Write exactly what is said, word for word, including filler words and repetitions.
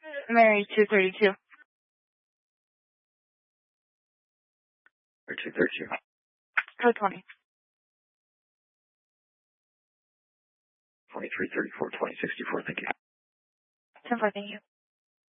Mary, two thirty-two. Or two thirty-two. Code twenty. twenty-three thirty-four, twenty sixty-four, thank you. ten four, thank you.